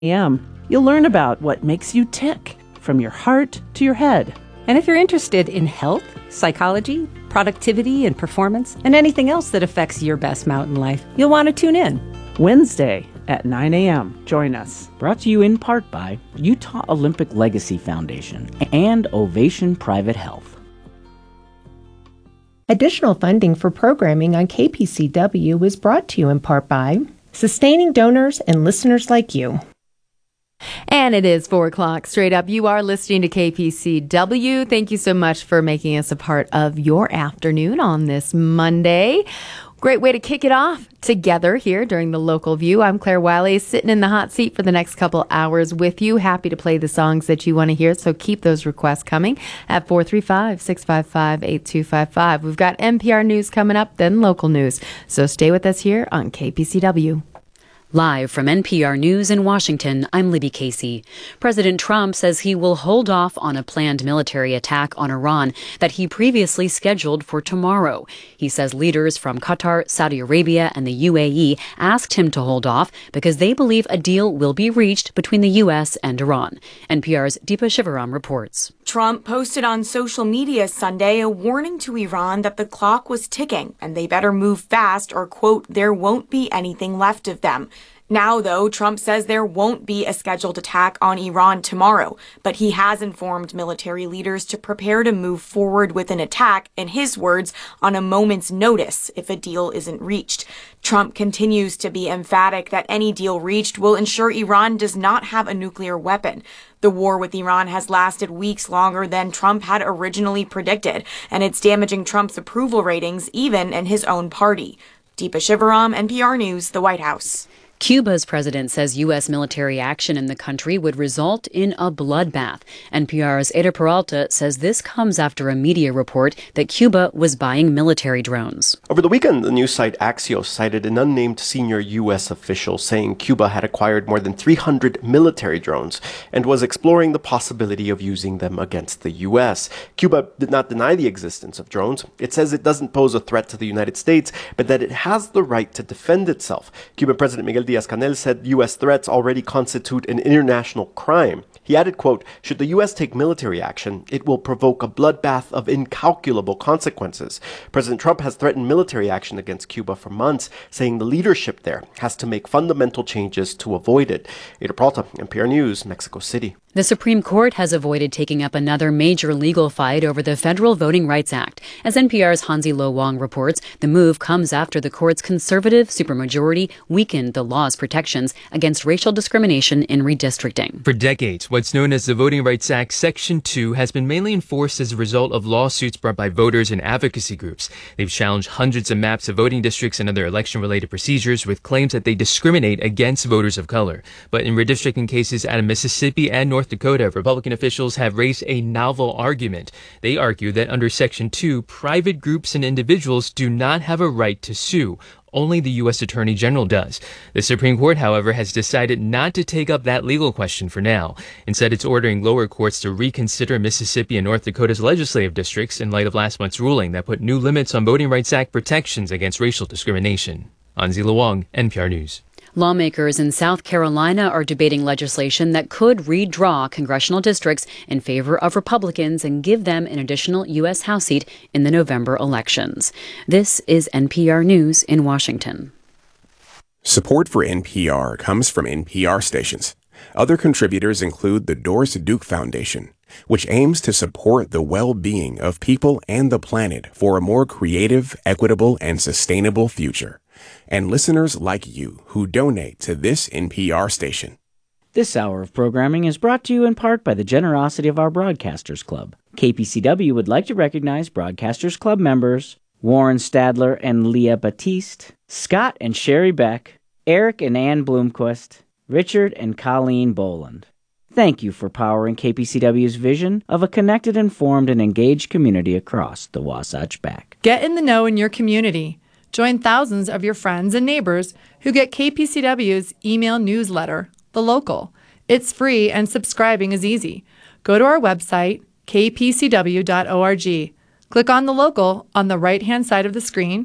a.m. You'll learn about what makes you tick, from your heart to your head. And if you're interested in health, psychology, productivity, and performance, and anything else that affects your best mountain life, you'll want to tune in. Wednesday at 9 a.m. Join us. Brought to you in part by Utah Olympic Legacy Foundation and Ovation Private Health. Additional funding for programming on KPCW is brought to you in part by sustaining donors and listeners like you. And it is 4 o'clock straight up. You are listening to KPCW. Thank you so much for making us a part of your afternoon on this Monday. Great way to kick it off together here during the Local View. I'm Claire Wiley, sitting in the hot seat for the next couple hours with you. Happy to play the songs that you want to hear, so keep those requests coming at 435-655-8255. We've got NPR News coming up, then local news. So stay with us here on KPCW. Live from NPR News in Washington, I'm Libby Casey. President Trump says he will hold off on a planned military attack on Iran that he previously scheduled for tomorrow. He says leaders from Qatar, Saudi Arabia, and the UAE asked him to hold off because they believe a deal will be reached between the U.S. and Iran. NPR's Deepa Shivaram reports. Trump posted on social media Sunday a warning to Iran that the clock was ticking and they better move fast or, quote, there won't be anything left of them. Now, though, Trump says there won't be a scheduled attack on Iran tomorrow, but he has informed military leaders to prepare to move forward with an attack, in his words, on a moment's notice if a deal isn't reached. Trump continues to be emphatic that any deal reached will ensure Iran does not have a nuclear weapon. The war with Iran has lasted weeks longer than Trump had originally predicted, and it's damaging Trump's approval ratings even in his own party. Deepa Shivaram, NPR News, the White House. Cuba's president says U.S. military action in the country would result in a bloodbath. NPR's Eder Peralta says this comes after a media report that Cuba was buying military drones. Over the weekend, the news site Axios cited an unnamed senior U.S. official saying Cuba had acquired more than 300 military drones and was exploring the possibility of using them against the U.S. Cuba did not deny the existence of drones. It says it doesn't pose a threat to the United States, but that it has the right to defend itself. Cuban President Miguel Díaz-Canel said U.S. threats already constitute an international crime. He added, quote, should the U.S. take military action, it will provoke a bloodbath of incalculable consequences. President Trump has threatened military action against Cuba for months, saying the leadership there has to make fundamental changes to avoid it. Eder Peralta, NPR News, Mexico City. The Supreme Court has avoided taking up another major legal fight over the Federal Voting Rights Act. As NPR's Hansi Lo Wang reports, the move comes after the court's conservative supermajority weakened the law's protections against racial discrimination in redistricting. For decades, what's known as the Voting Rights Act Section 2 has been mainly enforced as a result of lawsuits brought by voters and advocacy groups. They've challenged hundreds of maps of voting districts and other election-related procedures with claims that they discriminate against voters of color. But in redistricting cases out of Mississippi and North Dakota, Republican officials have raised a novel argument. They argue that under Section 2, private groups and individuals do not have a right to sue. Only the U.S. Attorney General does. The Supreme Court, however, has decided not to take up that legal question for now. Instead, it's ordering lower courts to reconsider Mississippi and North Dakota's legislative districts in light of last month's ruling that put new limits on Voting Rights Act protections against racial discrimination. Hansi Lo Wang, NPR News. Lawmakers in South Carolina are debating legislation that could redraw congressional districts in favor of Republicans and give them an additional U.S. House seat in the November elections. This is NPR News in Washington. Support for NPR comes from NPR stations. Other contributors include the Doris Duke Foundation, which aims to support the well-being of people and the planet for a more creative, equitable, and sustainable future. And listeners like you who donate to this NPR station. This hour of programming is brought to you in part by the generosity of our Broadcasters Club. KPCW would like to recognize Broadcasters Club members Warren Stadler and Leah Batiste, Scott and Sherry Beck, Eric and Ann Bloomquist, Richard and Colleen Boland. Thank you for powering KPCW's vision of a connected, informed, and engaged community across the Wasatch Back. Get in the know in your community. Join thousands of your friends and neighbors who get KPCW's email newsletter, The Local. It's free and subscribing is easy. Go to our website, kpcw.org. Click on The Local on the right-hand side of the screen,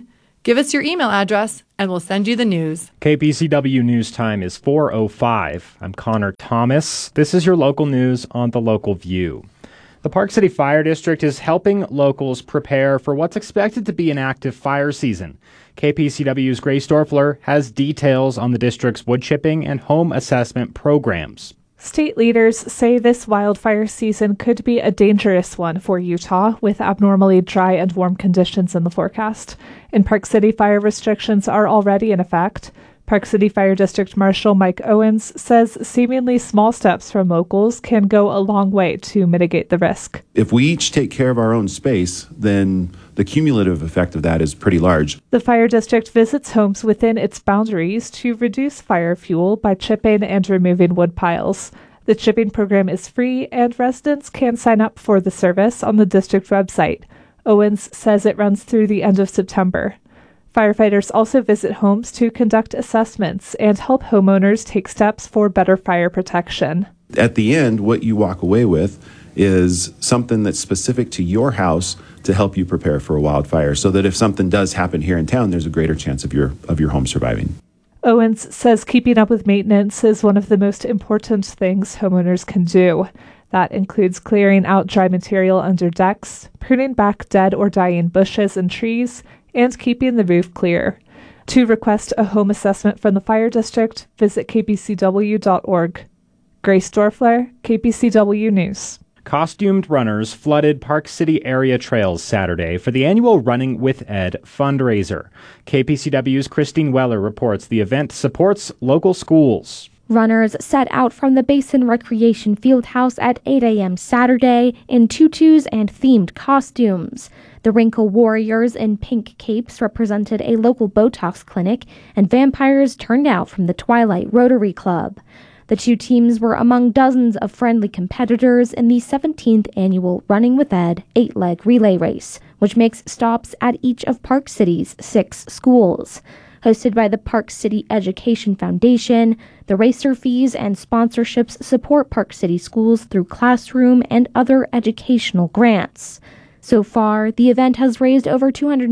Give us your email address, and we'll send you the news. KPCW News Time is 4:05. I'm Connor Thomas. This is your local news on the Local View. The Park City Fire District is helping locals prepare for what's expected to be an active fire season. KPCW's Grace Dorfler has details on the district's wood chipping and home assessment programs. State leaders say this wildfire season could be a dangerous one for Utah, with abnormally dry and warm conditions in the forecast. In Park City, fire restrictions are already in effect. Park City Fire District Marshal Mike Owens says seemingly small steps from locals can go a long way to mitigate the risk. If we each take care of our own space, then the cumulative effect of that is pretty large. The fire district visits homes within its boundaries to reduce fire fuel by chipping and removing wood piles. The chipping program is free, and residents can sign up for the service on the district website. Owens says it runs through the end of September. Firefighters also visit homes to conduct assessments and help homeowners take steps for better fire protection. At the end, what you walk away with is something that's specific to your house to help you prepare for a wildfire, so that if something does happen here in town, there's a greater chance of your home surviving. Owens says keeping up with maintenance is one of the most important things homeowners can do. That includes clearing out dry material under decks, pruning back dead or dying bushes and trees, and keeping the roof clear. To request a home assessment from the fire district, visit kpcw.org. Grace Dorfler, KPCW News. Costumed runners flooded Park City area trails Saturday for the annual Running with Ed fundraiser. KPCW's Christine Weller reports the event supports local schools. Runners set out from the Basin Recreation Fieldhouse at 8 a.m. Saturday in tutus and themed costumes. The Wrinkle Warriors in pink capes represented a local Botox clinic, and vampires turned out from the Twilight Rotary Club. The two teams were among dozens of friendly competitors in the 17th annual Running with Ed 8-leg relay race, which makes stops at each of Park City's 6 schools. Hosted by the Park City Education Foundation, the racer fees and sponsorships support Park City schools through classroom and other educational grants. So far, the event has raised over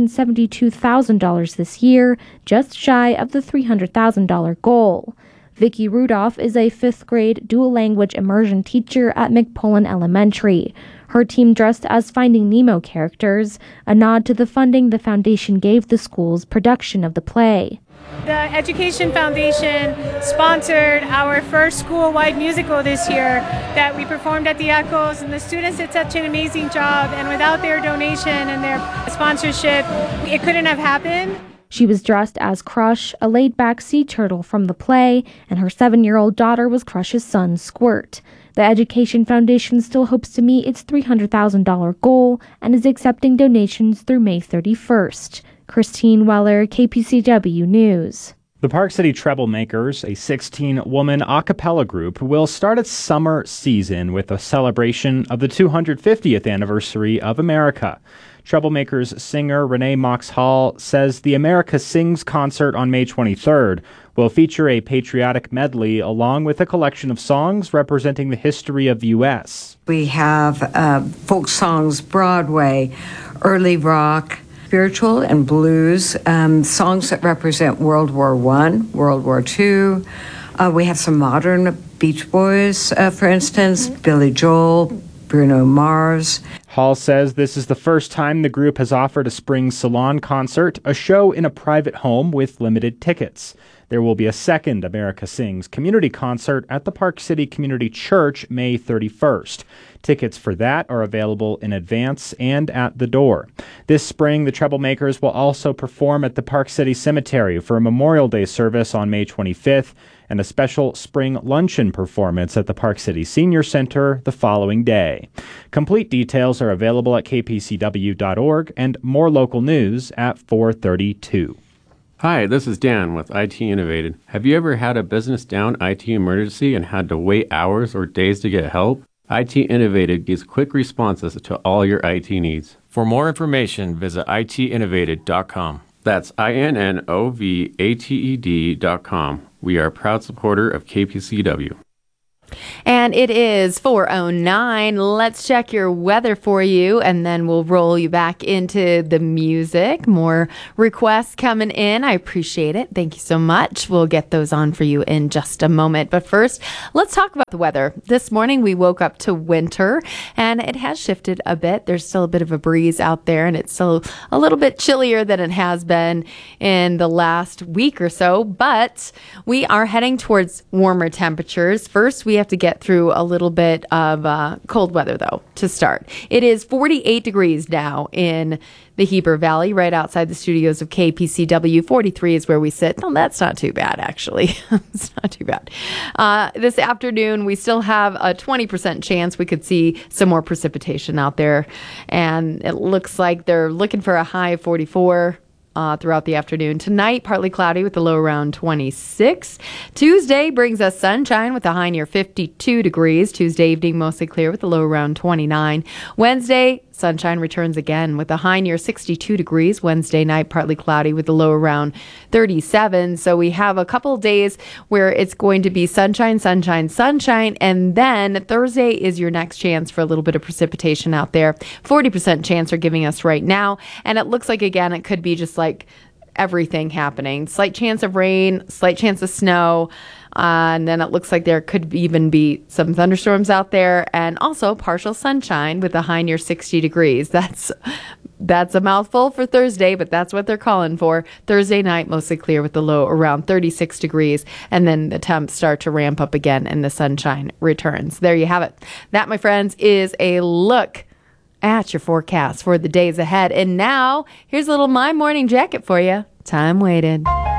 $272,000 this year, just shy of the $300,000 goal. Vicki Rudolph is a 5th grade dual-language immersion teacher at McPullen Elementary. Her team dressed as Finding Nemo characters, a nod to the funding the foundation gave the school's production of the play. The Education Foundation sponsored our first school-wide musical this year that we performed at the Echoes, and the students did such an amazing job, and without their donation and their sponsorship, it couldn't have happened. She was dressed as Crush, a laid-back sea turtle from the play, and her 7-year-old daughter was Crush's son, Squirt. The Education Foundation still hopes to meet its $300,000 goal and is accepting donations through May 31st. Christine Weller, KPCW News. The Park City Treblemakers, a 16-woman a cappella group, will start its summer season with a celebration of the 250th anniversary of America. Treblemakers singer Renee Mox Hall says the America Sings concert on May 23rd will feature a patriotic medley along with a collection of songs representing the history of the U.S. We have folk songs, Broadway, early rock, spiritual and blues, songs that represent World War I, World War II. We have some modern Beach Boys, for instance, Billy Joel, Bruno Mars. Hall says this is the first time the group has offered a spring salon concert, a show in a private home with limited tickets. There will be a second America Sings community concert at the Park City Community Church May 31st. Tickets for that are available in advance and at the door. This spring, the Treblemakers will also perform at the Park City Cemetery for a Memorial Day service on May 25th and a special spring luncheon performance at the Park City Senior Center the following day. Complete details are available at kpcw.org and more local news at 4:32. Hi, this is Dan with IT Innovated. Have you ever had a business down IT emergency and had to wait hours or days to get help? IT Innovated gives quick responses to all your IT needs. For more information, visit itinnovated.com. That's INNOVATED.com. We are a proud supporter of KPCW. And it is 4:09. Let's check your weather for you, and then we'll roll you back into the music. More requests coming in. I appreciate it. Thank you so much. We'll get those on for you in just a moment. But first, let's talk about the weather. This morning, we woke up to winter, and it has shifted a bit. There's still a bit of a breeze out there, and it's still a little bit chillier than it has been in the last week or so. But we are heading towards warmer temperatures. First, we have to get through a little bit of cold weather, though, to start. It is 48 degrees now in the Heber Valley, right outside the studios of KPCW. 43 is where we sit. No, that's not too bad, actually. It's not too bad. This afternoon, we still have a 20% chance we could see some more precipitation out there. And it looks like they're looking for a high of 44 throughout the afternoon. Tonight, partly cloudy with a low around 26. Tuesday brings us sunshine with a high near 52 degrees. Tuesday evening, mostly clear with a low around 29. Wednesday, sunshine returns again with a high near 62 degrees. Wednesday night, partly cloudy with a low around 37. So we have a couple of days where it's going to be sunshine, sunshine, sunshine. And then Thursday is your next chance for a little bit of precipitation out there. 40% chance are giving us right now. And it looks like, again, it could be just like everything happening. Slight chance of rain, slight chance of snow. And then it looks like there could even be some thunderstorms out there, and also partial sunshine with a high near 60 degrees. That's a mouthful for Thursday, but that's what they're calling for. Thursday night, mostly clear with the low around 36 degrees, and then the temps start to ramp up again and the sunshine returns. There you have it. That, my friends, is a look at your forecast for the days ahead. And now, here's a little My Morning Jacket for you. Time waited.